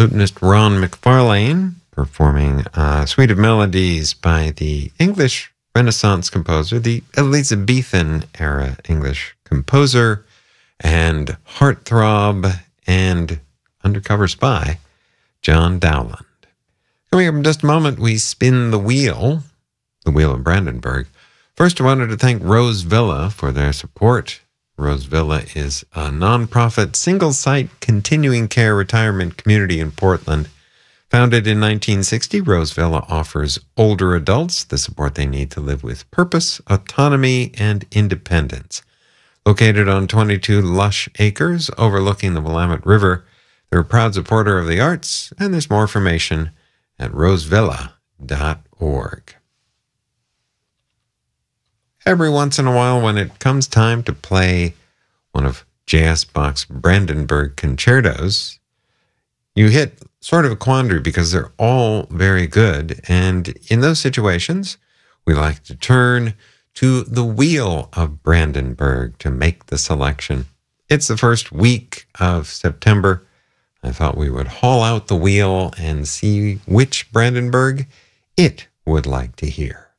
Lutenist Ron McFarlane performing a suite of melodies by the English Renaissance composer, the Elizabethan era English composer and heartthrob and undercover spy, John Dowland. Coming up in just a moment, we spin the wheel of Brandenburg. First, I wanted to thank Rose Villa for their support. Rose Villa is a nonprofit single-site continuing care retirement community in Portland. Founded in 1960, Rose Villa offers older adults the support they need to live with purpose, autonomy, and independence. Located on 22 lush acres overlooking the Willamette River, they're a proud supporter of the arts, and there's more information at rosevilla.org. Every once in a while, when it comes time to play one of J.S. Bach's Brandenburg concertos, you hit sort of a quandary because they're all very good. And in those situations, we like to turn to the wheel of Brandenburg to make the selection. It's the first week of September. I thought we would haul out the wheel and see which Brandenburg it would like to hear.